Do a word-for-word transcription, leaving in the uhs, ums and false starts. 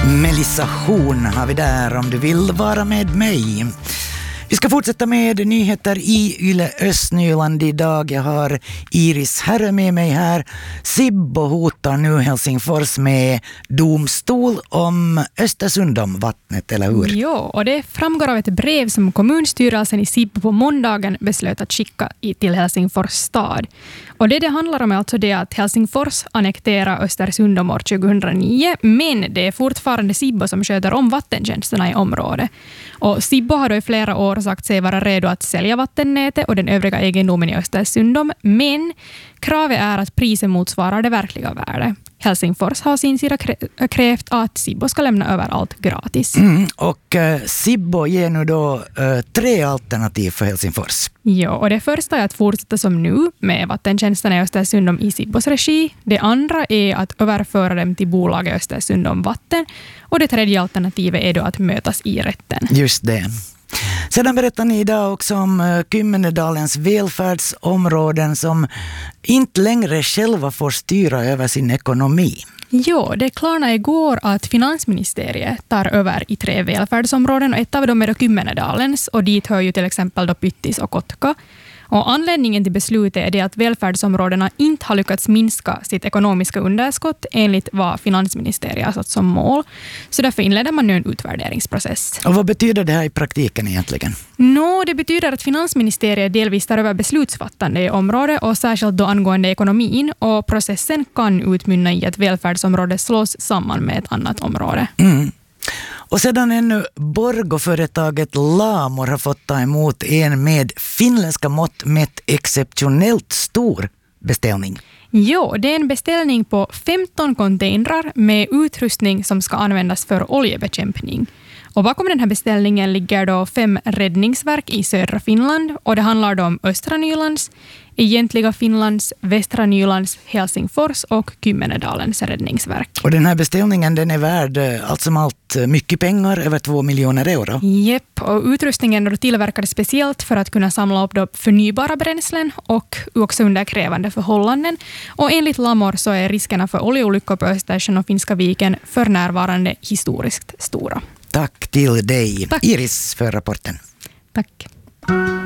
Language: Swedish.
Melissa Horn har vi där om du vill vara med mig. Vi ska fortsätta med nyheter i Yle Östnyland idag. Jag har Iris Herre med mig här. Sibbo hotar nu Helsingfors med domstol om Östersund om vattnet, eller hur? Jo, och det framgår av ett brev som kommunstyrelsen i Sibbo på måndagen beslöt att skicka till Helsingfors stad. Och det det handlar om är alltså det att Helsingfors annekterar Östersund om år tjugohundranio, men det är fortfarande Sibbo som sköter om vattentjänsterna i området. Och Sibbo har då i flera år sagt sig vara redo att sälja vattennätet och den övriga egendomen i Östersund, men kravet är att priset motsvarar det verkliga värdet. Helsingfors har sin sida krävt att Sibbo ska lämna över allt gratis. Mm, och uh, Sibbo ger nu då uh, tre alternativ för Helsingfors. Ja, och det första är att fortsätta som nu med vattentjänsterna i Östersund i Sibbos regi. Det andra är att överföra dem till bolaget Östersund om vatten. Och det tredje alternativet är då att mötas i rätten. Just det. Sedan berättar ni idag också om Kymmenedalens välfärdsområden som inte längre själva får styra över sin ekonomi. Jo, det klarnade igår att finansministeriet tar över i tre välfärdsområden och ett av dem är då Kymmenedalens och dit hör ju till exempel då Pyttis och Kotka. Och anledningen till beslutet är det att välfärdsområdena inte har lyckats minska sitt ekonomiska underskott enligt vad finansministeriet har satt som mål. Så därför inleder man nu en utvärderingsprocess. Och vad betyder det här i praktiken egentligen? Nå, det betyder att finansministeriet delvis tar över beslutsfattande i området och särskilt då angående ekonomin. Och processen kan utmynna i att välfärdsområdet slås samman med ett annat område. Mm. Och sedan ännu Borgå-företaget Lamor har fått ta emot en med finländska mått mätt exceptionellt stor beställning. Jo, det är en beställning på femton containrar med utrustning som ska användas för oljebekämpning. Och bakom den här beställningen ligger då fem räddningsverk i södra Finland och det handlar då om östra Nylands, egentliga Finlands, västra Nylands, Helsingfors och Kymmenedalens räddningsverk. Och den här beställningen den är värd allt som allt mycket pengar, över två miljoner euro. Jepp, och utrustningen då tillverkades speciellt för att kunna samla upp då förnybara bränslen och också under krävande förhållanden. Och enligt Lamor så är riskerna för oljeolyckor på Östersjön och Finska viken för närvarande historiskt stora. Tack till dig, Tack. Iris, för rapporten. Tack.